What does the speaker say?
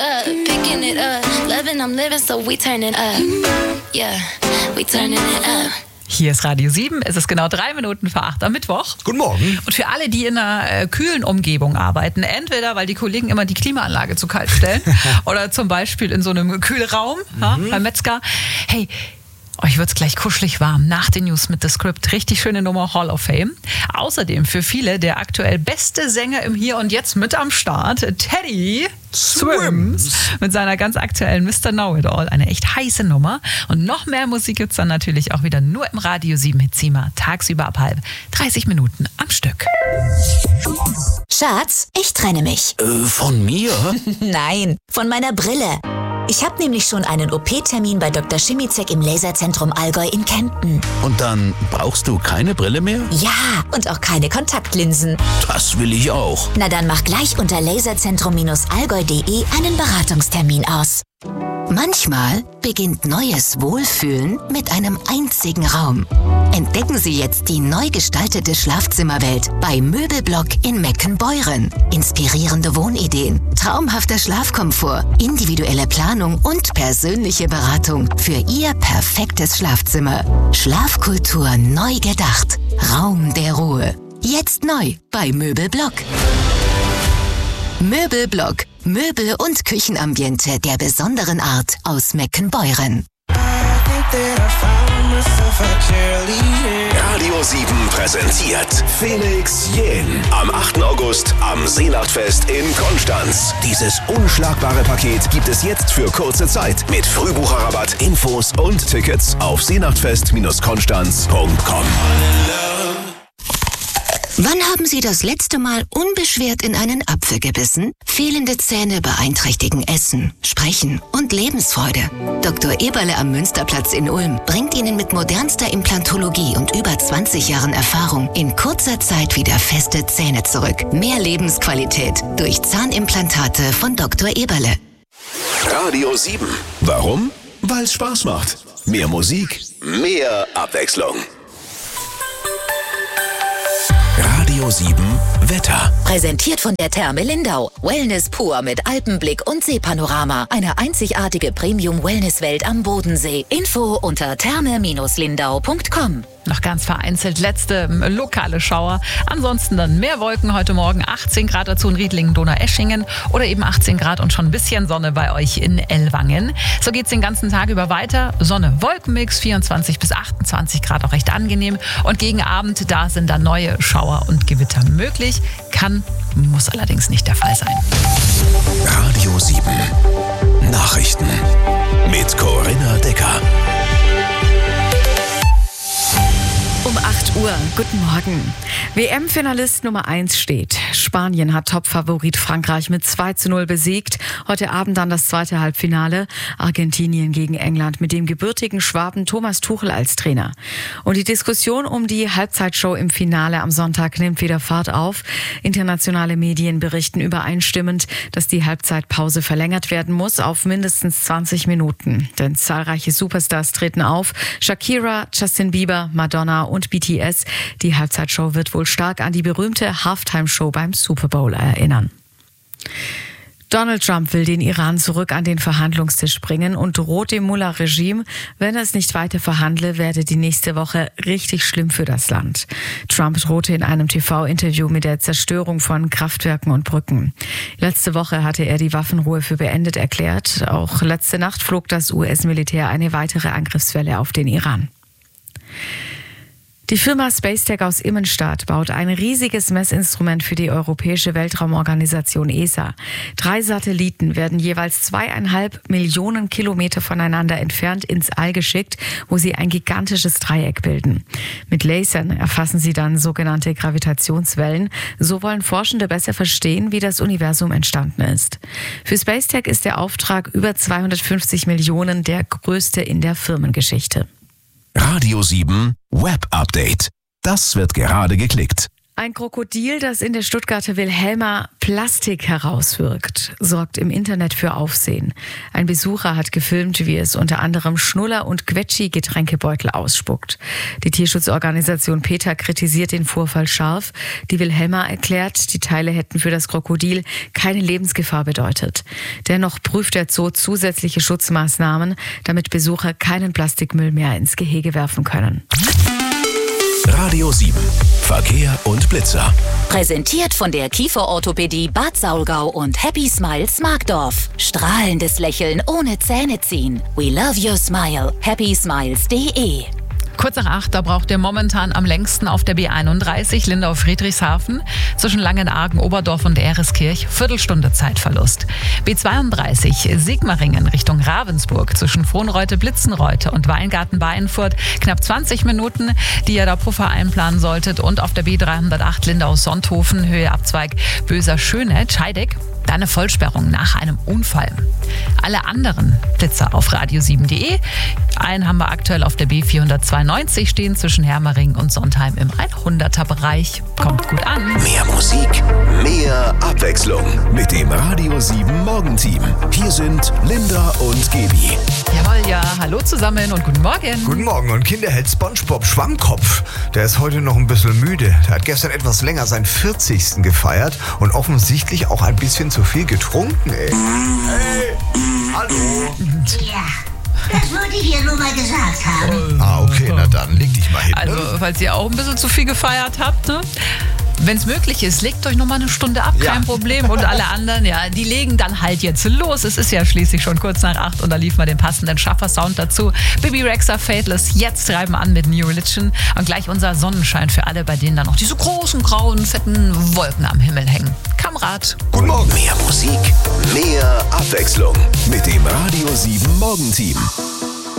up, picking it up, loving, I'm living, so we turning up. Yeah, we turning it up. Hier ist Radio 7, es ist genau 3 Minuten vor 8 am Mittwoch. Guten Morgen. Und für alle, die in einer kühlen Umgebung arbeiten, entweder weil die Kollegen immer die Klimaanlage zu kalt stellen oder zum Beispiel in so einem Kühlraum beim Metzger. Hey, euch wird's gleich kuschelig warm nach den News mit The Script. Richtig schöne Nummer, Hall of Fame. Außerdem für viele der aktuell beste Sänger im Hier und Jetzt mit am Start, Teddy Swims, mit seiner ganz aktuellen Mr. Know-It-All. Eine echt heiße Nummer. Und noch mehr Musik gibt's dann natürlich auch wieder nur im Radio 7 Hitzima. Tagsüber ab 30 Minuten am Stück. Schatz, ich trenne mich. Von mir? Nein, von meiner Brille. Ich habe nämlich schon einen OP-Termin bei Dr. Schimizek im Laserzentrum Allgäu in Kempten. Und dann brauchst du keine Brille mehr? Ja, und auch keine Kontaktlinsen. Das will ich auch. Na dann mach gleich unter laserzentrum-allgäu.de einen Beratungstermin aus. Manchmal beginnt neues Wohlfühlen mit einem einzigen Raum. Entdecken Sie jetzt die neu gestaltete Schlafzimmerwelt bei Möbelblock in Meckenbeuren. Inspirierende Wohnideen, traumhafter Schlafkomfort, individuelle Planung und persönliche Beratung für Ihr perfektes Schlafzimmer. Schlafkultur neu gedacht. Raum der Ruhe. Jetzt neu bei Möbelblock. Möbelblock. Möbel- und Küchenambiente der besonderen Art aus Meckenbeuren. Radio 7 präsentiert Felix Jähn. Am 8. August am Seenachtfest in Konstanz. Dieses unschlagbare Paket gibt es jetzt für kurze Zeit mit Frühbucherrabatt, Infos und Tickets auf seenachtfest-konstanz.com. Wann haben Sie das letzte Mal unbeschwert in einen Apfel gebissen? Fehlende Zähne beeinträchtigen Essen, Sprechen und Lebensfreude. Dr. Eberle am Münsterplatz in Ulm bringt Ihnen mit modernster Implantologie und über 20 Jahren Erfahrung in kurzer Zeit wieder feste Zähne zurück. Mehr Lebensqualität durch Zahnimplantate von Dr. Eberle. Radio 7. Warum? Weil es Spaß macht. Mehr Musik, mehr Abwechslung. Radio 7 Wetter. Präsentiert von der Therme Lindau. Wellness pur mit Alpenblick und Seepanorama. Eine einzigartige Premium-Wellness-Welt am Bodensee. Info unter therme-lindau.com. Noch ganz vereinzelt letzte lokale Schauer. Ansonsten dann mehr Wolken heute Morgen. 18 Grad dazu in Riedlingen, Donaueschingen oder eben 18 Grad und schon ein bisschen Sonne bei euch in Ellwangen. So geht's den ganzen Tag über weiter. Sonne, Wolkenmix, 24 bis 28 Grad, auch recht angenehm. Und gegen Abend, da sind dann neue Schauer und Gewitter möglich. Muss allerdings nicht der Fall sein. Radio 7 Nachrichten mit Corinna Decker. Um 8 Uhr, guten Morgen. WM-Finalist Nummer 1 steht. Spanien hat Topfavorit Frankreich mit 2:0 besiegt. Heute Abend dann das zweite Halbfinale. Argentinien gegen England mit dem gebürtigen Schwaben Thomas Tuchel als Trainer. Und die Diskussion um die Halbzeitshow im Finale am Sonntag nimmt wieder Fahrt auf. Internationale Medien berichten übereinstimmend, dass die Halbzeitpause verlängert werden muss auf mindestens 20 Minuten. Denn zahlreiche Superstars treten auf. Shakira, Justin Bieber, Madonna und BTS. Die Halbzeitshow wird wohl stark an die berühmte Halftime-Show beim Super Bowl erinnern. Donald Trump will den Iran zurück an den Verhandlungstisch bringen und droht dem Mullah-Regime, wenn es nicht weiter verhandle, werde die nächste Woche richtig schlimm für das Land. Trump drohte in einem TV-Interview mit der Zerstörung von Kraftwerken und Brücken. Letzte Woche hatte er die Waffenruhe für beendet erklärt. Auch letzte Nacht flog das US-Militär eine weitere Angriffswelle auf den Iran. Die Firma Spacetech aus Immenstadt baut ein riesiges Messinstrument für die Europäische Weltraumorganisation ESA. 3 Satelliten werden jeweils 2,5 Millionen Kilometer voneinander entfernt ins All geschickt, wo sie ein gigantisches Dreieck bilden. Mit Lasern erfassen sie dann sogenannte Gravitationswellen. So wollen Forschende besser verstehen, wie das Universum entstanden ist. Für Spacetech ist der Auftrag über 250 Millionen der größte in der Firmengeschichte. Radio 7 Web Update. Das wird gerade geklickt. Ein Krokodil, das in der Stuttgarter Wilhelma Plastik herauswirkt, sorgt im Internet für Aufsehen. Ein Besucher hat gefilmt, wie es unter anderem Schnuller- und Quetschi-Getränkebeutel ausspuckt. Die Tierschutzorganisation PETA kritisiert den Vorfall scharf. Die Wilhelma erklärt, die Teile hätten für das Krokodil keine Lebensgefahr bedeutet. Dennoch prüft der Zoo zusätzliche Schutzmaßnahmen, damit Besucher keinen Plastikmüll mehr ins Gehege werfen können. Radio 7. Verkehr und Blitzer. Präsentiert von der Kieferorthopädie Bad Saulgau und Happy Smiles Markdorf. Strahlendes Lächeln ohne Zähne ziehen. We love your smile. happysmiles.de. Kurz nach 8, da braucht ihr momentan am längsten auf der B31 Lindau-Friedrichshafen zwischen Langenargen, Oberdorf und Ereskirch. Viertelstunde Zeitverlust. B32 Sigmaringen Richtung Ravensburg zwischen Frohnreute, Blitzenreute und Weingarten-Baienfurt. Knapp 20 Minuten, die ihr da Puffer einplanen solltet. Und auf der B308 Lindau-Sonthofen, Höhe Abzweig Böser-Schöneck, Scheideck. Da eine Vollsperrung nach einem Unfall. Alle anderen Blitzer auf radio7.de. Einen haben wir aktuell auf der B492 stehen zwischen Hermering und Sontheim im 100er-Bereich. Kommt gut an. Mehr Musik, mehr Abwechslung mit dem Radio 7 Morgenteam. Hier sind Linda und Gaby. Jawohl, ja. Hallo zusammen und guten Morgen. Guten Morgen. Und Kinderheld SpongeBob Schwammkopf, der ist heute noch ein bisschen müde. Der hat gestern etwas länger seinen 40. gefeiert und offensichtlich auch ein bisschen zu viel getrunken, ey. Hey, hallo. Ja, das wollte ich ja nur mal gesagt haben. Ah, okay, na dann, leg dich mal hin. Also, falls ihr auch ein bisschen zu viel gefeiert habt, ne? Wenn es möglich ist, legt euch noch mal eine Stunde ab, kein Problem. Und alle anderen, ja, die legen dann halt jetzt los. Es ist ja schließlich schon kurz nach 8 und da lief mal den passenden Schaffer-Sound dazu. Bibi Rexha, Faithless, jetzt treiben an mit New Religion. Und gleich unser Sonnenschein für alle, bei denen dann noch diese großen, grauen, fetten Wolken am Himmel hängen. Kamerad. Guten Morgen. Mehr Musik, mehr Abwechslung mit dem Radio 7 Morgenteam.